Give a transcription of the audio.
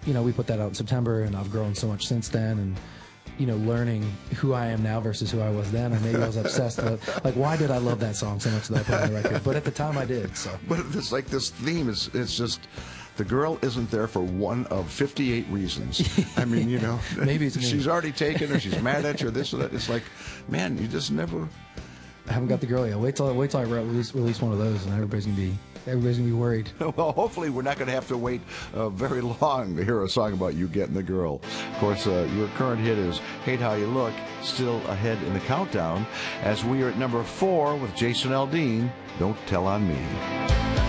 we put that out in September, and I've grown so much since then, and learning who I am now versus who I was then, or maybe I was obsessed with, like, why did I love that song so much that I put on the record? But at the time I did, so. But it's like this theme it's just, the girl isn't there for one of 58 reasons. I mean, maybe it's me. She's already taken, or she's mad at you, or this or that. It's like, man, you just never. I haven't got the girl yet. Wait till I release one of those, and everybody's gonna be worried. Well, hopefully we're not going to have to wait very long to hear a song about you getting the girl. Of course, your current hit is Hate How You Look, still ahead in the countdown, as we are at number 4 with Jason Aldean, Don't Tell on Me.